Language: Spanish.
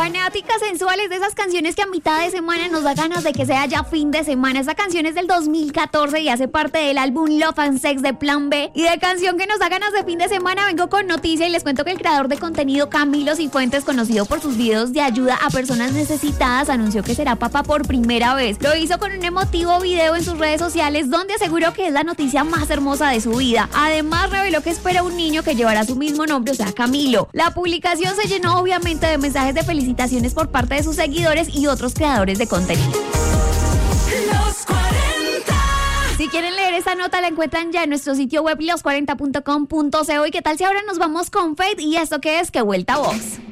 Fanáticas sensuales de esas canciones que a mitad de semana nos da ganas de que sea ya fin de semana. Esta canción es del 2014 y hace parte del álbum Love and Sex de Plan B. Y de canción que nos da ganas de fin de semana vengo con noticia y les cuento que el creador de contenido Camilo Cifuentes, conocido por sus videos de ayuda a personas necesitadas, anunció que será papá por primera vez. Lo hizo con un emotivo video en sus redes sociales donde aseguró que es la noticia más hermosa de su vida. Además reveló que espera un niño que llevará su mismo nombre, o sea, Camilo. La publicación se llenó obviamente de mensajes de felicitaciones por parte de sus seguidores y otros creadores de contenido. Los 40. Si quieren leer esta nota la encuentran ya en nuestro sitio web los40.com.co. ¿Y qué tal si ahora nos vamos con Fate y esto que es Que Vuelta a Vox?